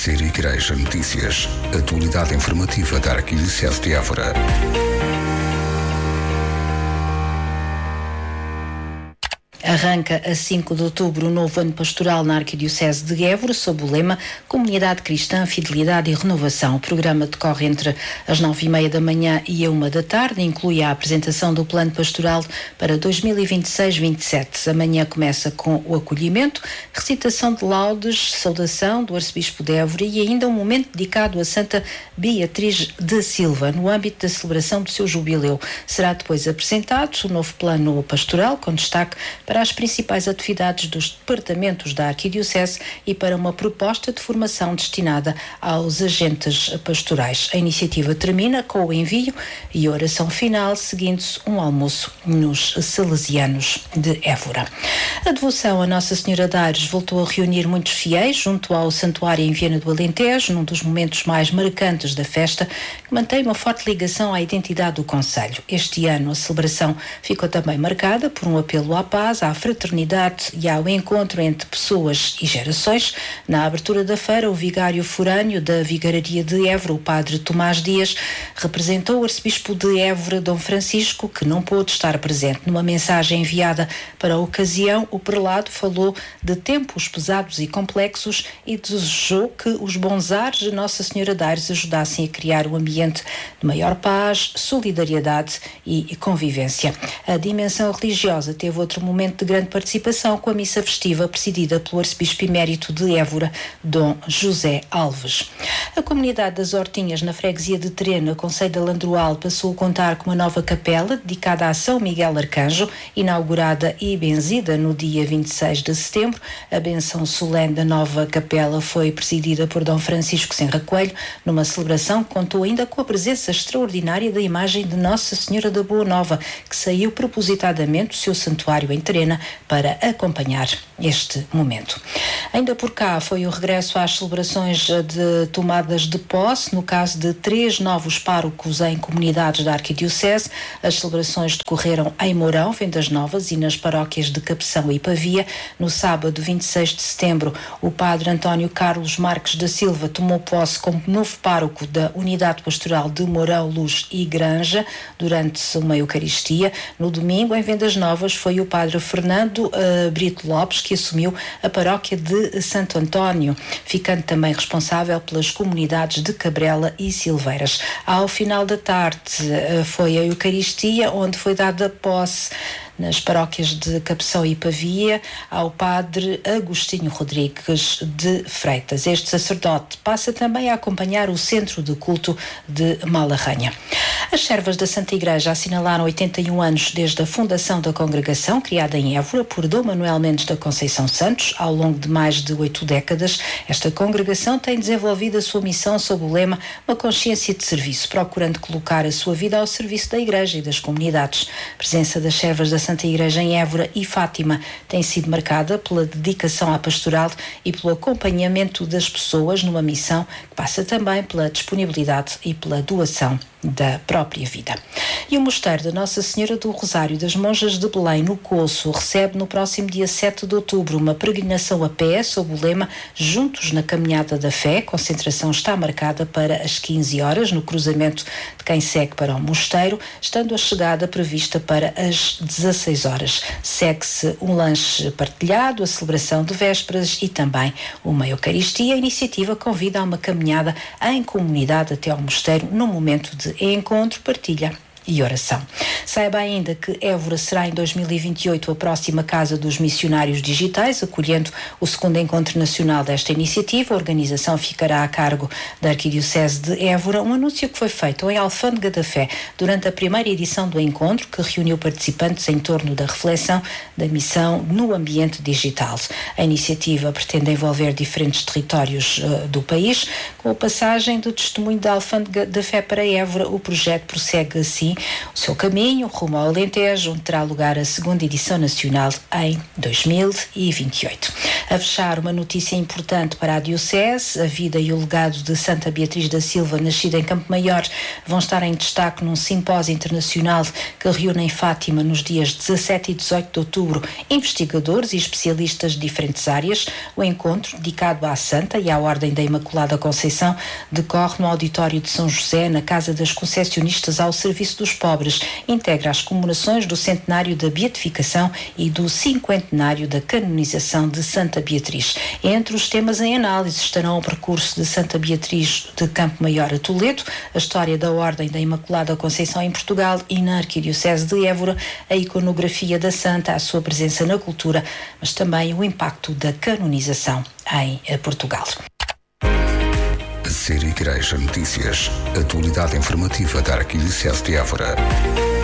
Ser Igreja Notícias, atualidade informativa da Arquidiocese de Évora. Arranca a 5 de outubro o novo ano pastoral na Arquidiocese de Évora, sob o lema Comunidade Cristã, Fidelidade e Renovação. O programa decorre entre as 9h30 da manhã e a 1 da tarde, inclui a apresentação do plano pastoral para 2026-27. Amanhã começa com o acolhimento, recitação de laudes, saudação do Arcebispo de Évora e ainda um momento dedicado a Santa Beatriz de Silva, no âmbito da celebração do seu jubileu. Será depois apresentado o novo plano pastoral, com destaque para as principais atividades dos departamentos da Arquidiocese e para uma proposta de formação destinada aos agentes pastorais. A iniciativa termina com o envio e a oração final, seguindo-se um almoço nos Salesianos de Évora. A devoção a Nossa Senhora de Aires voltou a reunir muitos fiéis junto ao Santuário em Viana do Alentejo, num dos momentos mais marcantes da festa, que mantém uma forte ligação à identidade do concelho. Este ano a celebração ficou também marcada por um apelo à paz, à fraternidade e ao encontro entre pessoas e gerações. Na abertura da feira, o vigário forâneo da Vigararia de Évora, o padre Tomás Dias, representou o arcebispo de Évora, Dom Francisco, que não pôde estar presente. Numa mensagem enviada para a ocasião, o prelado falou de tempos pesados e complexos e desejou que os bons ares de Nossa Senhora de Aires ajudassem a criar um ambiente de maior paz, solidariedade e convivência. A dimensão religiosa teve outro momento de grande participação com a missa festiva presidida pelo arcebispo emérito de Évora, Dom José Alves. A comunidade das Hortinhas, na freguesia de Terena, concelho de Landroal, passou a contar com uma nova capela dedicada a São Miguel Arcanjo, inaugurada e benzida no dia 26 de setembro. A benção solene da nova capela foi presidida por Dom Francisco Senra Coelho, numa celebração que contou ainda com a presença extraordinária da imagem de Nossa Senhora da Boa Nova, que saiu propositadamente do seu santuário em Terena para acompanhar este momento. Ainda por cá foi o regresso às celebrações de tomadas de posse, no caso de 3 novos párocos em comunidades da Arquidiocese. As celebrações decorreram em Mourão, Vendas Novas e nas paróquias de Cabeção e Pavia. No sábado, 26 de setembro, o padre António Carlos Marques da Silva tomou posse como novo pároco da Unidade Pastoral de Mourão, Luz e Granja durante uma Eucaristia. No domingo, em Vendas Novas, foi o padre Fernando Brito Lopes que assumiu a paróquia de Santo António, ficando também responsável pelas comunidades de Cabrela e Silveiras. Ao final da tarde foi a Eucaristia, onde foi dada posse nas paróquias de Cabeção e Pavia ao padre Agostinho Rodrigues de Freitas. Este sacerdote passa também a acompanhar o centro de culto de Malarranha. As servas da Santa Igreja assinalaram 81 anos desde a fundação da congregação, criada em Évora por Dom Manuel Mendes da Conceição Santos. Ao longo de mais de 8 décadas, esta congregação tem desenvolvido a sua missão sob o lema Uma Consciência de Serviço, procurando colocar a sua vida ao serviço da Igreja e das comunidades. A presença das servas da Santa Igreja em Évora e Fátima tem sido marcada pela dedicação à pastoral e pelo acompanhamento das pessoas numa missão que passa também pela disponibilidade e pela doação da própria vida. E o Mosteiro da Nossa Senhora do Rosário das Monjas de Belém, no Coço, recebe no próximo dia 7 de outubro uma peregrinação a pé sob o lema Juntos na Caminhada da Fé. A concentração está marcada para as 15 horas no cruzamento de quem segue para o mosteiro, estando a chegada prevista para as 16 horas. Segue-se um lanche partilhado, a celebração de vésperas e também uma Eucaristia. A iniciativa convida a uma caminhada em comunidade até ao mosteiro no momento de encontro, partilha e oração. Saiba ainda que Évora será em 2028 a próxima Casa dos Missionários Digitais, acolhendo o segundo encontro nacional desta iniciativa. A organização ficará a cargo da Arquidiocese de Évora, um anúncio que foi feito em Alfândega da Fé durante a primeira edição do encontro, que reuniu participantes em torno da reflexão da missão no ambiente digital. A iniciativa pretende envolver diferentes territórios do país. Com a passagem do testemunho da Alfândega da Fé para Évora, o projeto prossegue assim assim o seu caminho rumo ao Alentejo, onde terá lugar a segunda edição nacional em 2028. A fechar, uma notícia importante para a Diocese: a vida e o legado de Santa Beatriz da Silva, nascida em Campo Maior, vão estar em destaque num simpósio internacional que reúne em Fátima nos dias 17 e 18 de outubro investigadores e especialistas de diferentes áreas. O encontro, dedicado à Santa e à Ordem da Imaculada Conceição, decorre no auditório de São José, na Casa das Concessionistas ao Serviço dos Pobres. Integra as comemorações do centenário da beatificação e do cinquentenário da canonização de Santa Beatriz. Entre os temas em análise estarão o percurso de Santa Beatriz de Campo Maior a Toledo, a história da Ordem da Imaculada Conceição em Portugal e na Arquidiocese de Évora, a iconografia da Santa, a sua presença na cultura, mas também o impacto da canonização em Portugal. Ser Igreja Notícias, atualidade informativa da Arquidiocese de Évora.